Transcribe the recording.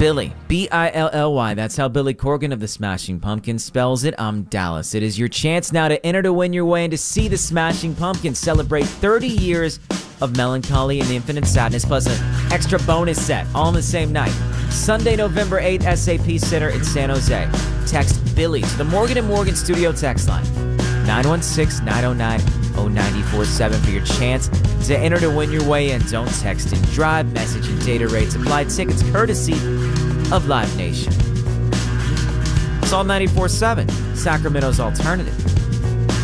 Billy, B-I-L-L-Y. That's how Billy Corgan of the Smashing Pumpkins spells it. I'm Dallas. It is your chance now to enter to win your way and to see the Smashing Pumpkins celebrate 30 years of Melancholy and Infinite Sadness, plus an extra bonus set all on the same night. Sunday, November 8th, SAP Center in San Jose. Text Billy to the Morgan & Morgan studio text line, 916-909-0947 for your chance to enter to win your way in. Don't text and drive. Message and data rates apply. Tickets courtesy of Live Nation. It's all 94.7, Sacramento's alternative.